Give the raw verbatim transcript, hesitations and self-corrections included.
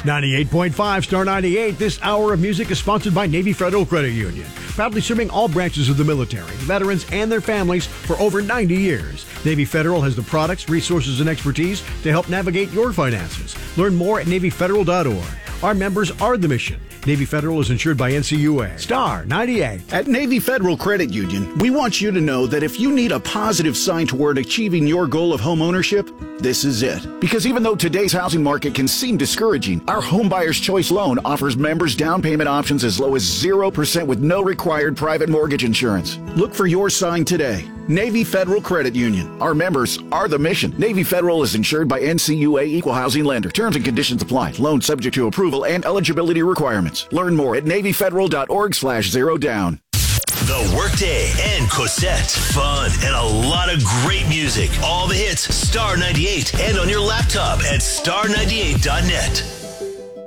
ninety-eight point five Star ninety-eight. This hour of music is sponsored by Navy Federal Credit Union, proudly serving all branches of the military, veterans, and their families for over ninety years. Navy Federal has the products, resources, and expertise to help navigate your finances. Learn more at Navy Federal dot org. Our members are the mission. Navy Federal is insured by N C U A. Star ninety-eight. At Navy Federal Credit Union, we want you to know that if you need a positive sign toward achieving your goal of home ownership, this is it. Because even though today's housing market can seem discouraging, our Home Buyer's Choice loan offers members down payment options as low as zero percent with no required private mortgage insurance. Look for your sign today. Navy Federal Credit Union. Our members are the mission. Navy Federal is insured by N C U A Equal Housing Lender. Terms and conditions apply. Loan subject to approval and eligibility requirements. Learn more at Navy Federal dot org slash zero down. The Workday and Cosette. Fun and a lot of great music. All the hits, Star ninety-eight, and on your laptop at star ninety-eight dot net.